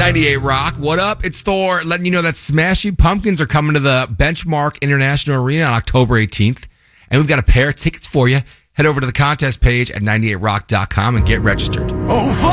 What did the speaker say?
98 Rock. What up? It's Thor letting you know that Smashing Pumpkins are coming to the Benchmark International Arena on October 18th. And we've got a pair of tickets for you. Head over to the contest page at 98rock.com and get registered. Oh,